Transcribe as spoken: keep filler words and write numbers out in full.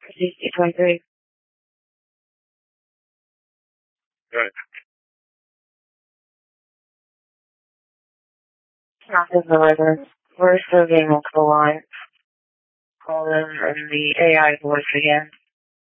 sixty twenty-three. Good. Nothing delivered. We're still getting multiple lines. Call them in the A I voice again.